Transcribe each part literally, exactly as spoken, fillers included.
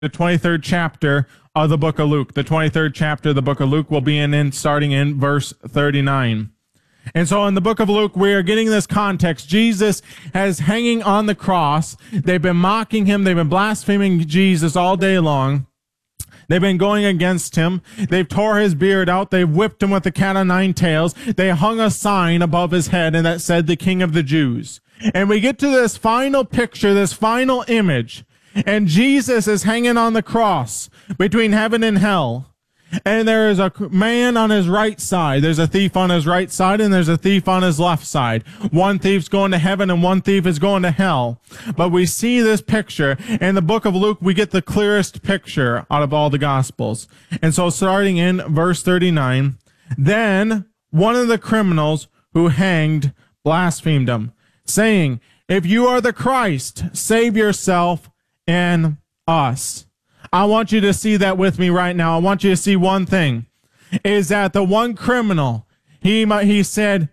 the twenty-third chapter of the book of Luke. The twenty-third chapter of the book of Luke will be in, in starting in verse thirty-nine. And so in the book of Luke, we are getting this context. Jesus is hanging on the cross. They've been mocking him. They've been blaspheming Jesus all day long. They've been going against him. They've tore his beard out. They've whipped him with the cat o' nine tails. They hung a sign above his head, and that said, "The King of the Jews." And we get to this final picture, this final image, and Jesus is hanging on the cross between heaven and hell. And there is a man on his right side. There's a thief on his right side, and there's a thief on his left side. One thief's going to heaven, and one thief is going to hell. But we see this picture. In the book of Luke, we get the clearest picture out of all the Gospels. And so starting in verse thirty-nine, then one of the criminals who hanged blasphemed him, saying, "If you are the Christ, save yourself and us." I want you to see that with me right now. I want you to see one thing, is that the one criminal, he he said,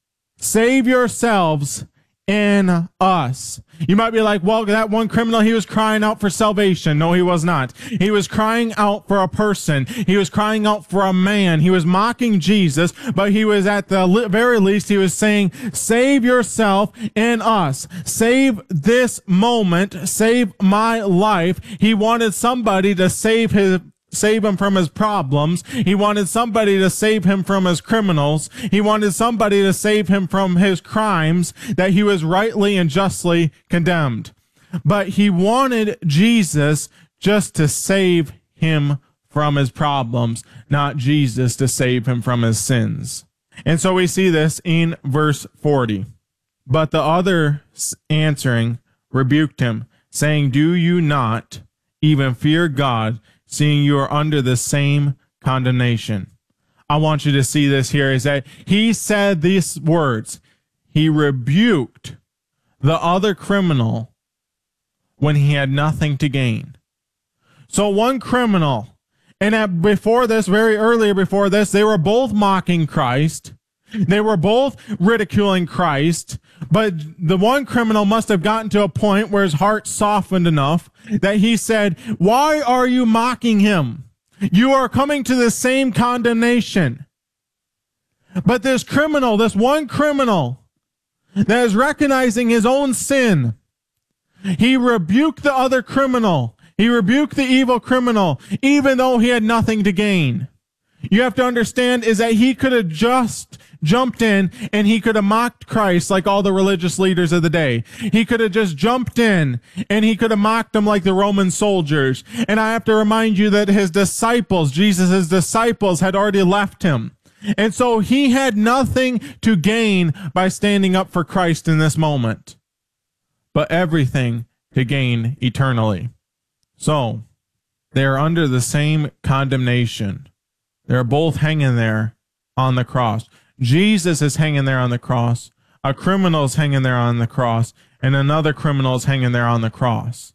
"Save yourselves and us." You might be like, well, that one criminal, he was crying out for salvation. No, he was not. He was crying out for a person. He was crying out for a man. He was mocking Jesus, but he was at the very least, he was saying, "Save yourself and us. Save this moment. Save my life." He wanted somebody to save his save him from his problems. He wanted somebody to save him from his criminals. He wanted somebody to save him from his crimes that he was rightly and justly condemned. But he wanted Jesus just to save him from his problems, not Jesus to save him from his sins. And so we see this in verse forty. But the other answering rebuked him, saying, "Do you not even fear God, seeing you are under the same condemnation?" I want you to see this here, is that he said these words. He rebuked the other criminal when he had nothing to gain. So one criminal, and at, before this, very earlier before this, they were both mocking Christ. They were both ridiculing Christ, but the one criminal must have gotten to a point where his heart softened enough that he said, "Why are you mocking him? You are coming to the same condemnation." But this criminal, this one criminal that is recognizing his own sin, he rebuked the other criminal. He rebuked the evil criminal, even though he had nothing to gain. You have to understand is that he could have just jumped in and he could have mocked Christ like all the religious leaders of the day. He could have just jumped in and he could have mocked them like the Roman soldiers. And I have to remind you that his disciples, Jesus' disciples, had already left him. And so he had nothing to gain by standing up for Christ in this moment, but everything to gain eternally. So they are under the same condemnation. They're both hanging there on the cross. Jesus is hanging there on the cross. A criminal is hanging there on the cross. And another criminal is hanging there on the cross.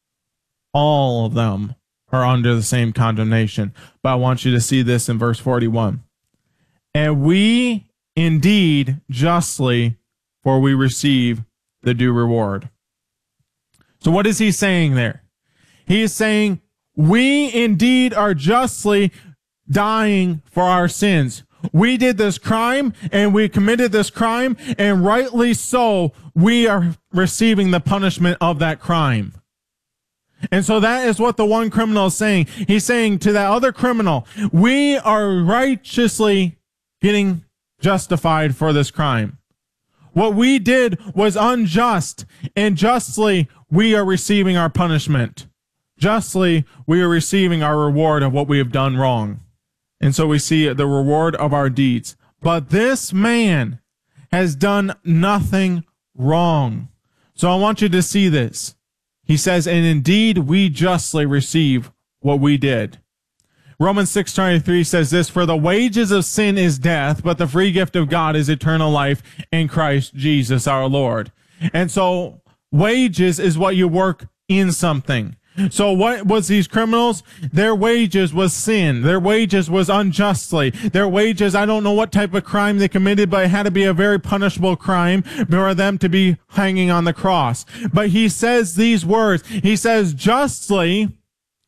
All of them are under the same condemnation. But I want you to see this in verse forty-one. "And we indeed justly, for we receive the due reward." So what is he saying there? He is saying, we indeed are justly dying for our sins. We did this crime and we committed this crime, and rightly so, we are receiving the punishment of that crime. And so that is what the one criminal is saying. He's saying to that other criminal, we are righteously getting justified for this crime. What we did was unjust, and justly we are receiving our punishment. Justly we are receiving our reward of what we have done wrong. And so we see the reward of our deeds. But this man has done nothing wrong. So I want you to see this. He says, and indeed we justly receive what we did. Romans six twenty-three says this, "For the wages of sin is death, but the free gift of God is eternal life in Christ Jesus our Lord." And so wages is what you work in something. So what was these criminals? Their wages was sin. Their wages was unjustly. Their wages, I don't know what type of crime they committed, but it had to be a very punishable crime for them to be hanging on the cross. But he says these words. He says, justly,